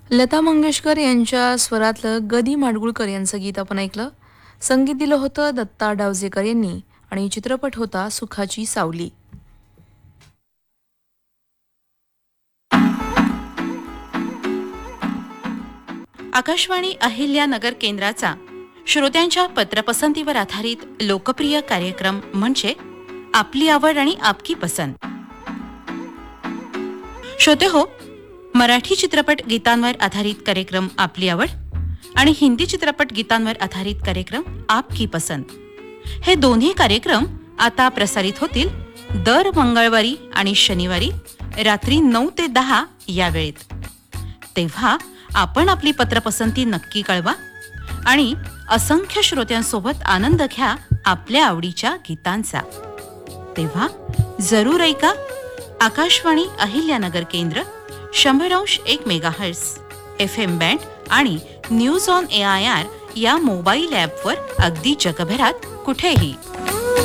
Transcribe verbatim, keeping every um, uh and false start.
लता मंगेशकर यांच्या स्वरातलं गदी माडगुळकर यांचं गीत आपण ऐकलं. संगीत दिलं होतं दत्ता डावजेकर यांनी आणि चित्रपट होता सुखाची सावली. आकाशवाणी अहिल्यानगर केंद्राचा श्रोत्यांच्या पत्रपसंतीवर आधारित लोकप्रिय कार्यक्रम म्हणजे आपली आवड आणि आपकी पसंत. श्रोते हो, मराठी चित्रपट गीतांवर आधारित कार्यक्रम आपली आवड आणि हिंदी चित्रपट गीतांवर आधारित कार्यक्रम आपकी पसंत हे दोन्ही कार्यक्रम आता प्रसारित होतील दर मंगळवारी आणि शनिवारी रात्री नऊ ते दहा या वेळेत. तेव्हा आपण आपली पत्रपसंती नक्की कळवा आणि असंख्य श्रोत्यांसोबत आनंद घ्या आपल्या आवडीच्या गीतांचा. तेव्हा जरूर ऐका आकाशवाणी अहिल्यानगर केंद्र शंभर अंश एक मेगाहर्ट्झ एफ एम बँड आणि news on A I R या मोबाईल ॲपवर अगदी जगभरात कुठेही.